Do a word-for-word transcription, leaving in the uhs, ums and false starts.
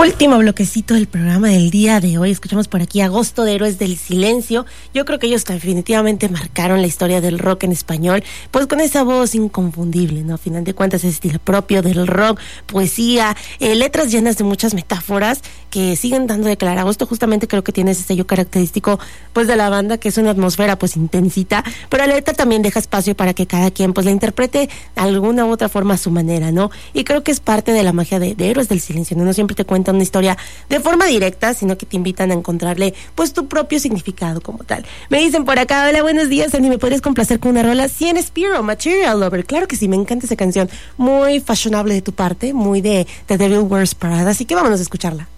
Último bloquecito del programa del día de hoy. Escuchamos por aquí Agosto de Héroes del Silencio. Yo creo que ellos definitivamente marcaron la historia del rock en español, pues con esa voz inconfundible, ¿no? A final de cuentas, ese estilo propio del rock, poesía, eh, letras llenas de muchas metáforas que siguen dando de claro. Agosto justamente creo que tiene ese sello característico, pues, de la banda, que es una atmósfera, pues, intensita, pero la letra también deja espacio para que cada quien, pues, la interprete de alguna u otra forma a su manera, ¿no? Y creo que es parte de la magia de, de Héroes del Silencio, ¿no? No siempre te cuentan una historia de forma directa, sino que te invitan a encontrarle, pues, tu propio significado como tal. Me dicen por acá: hola, buenos días, Andy, ¿me podrías complacer con una rola? Cien Spiro, Material Lover. Claro que sí, me encanta esa canción, muy fashionable de tu parte, muy de The Devil Wears Prada, así que vámonos a escucharla.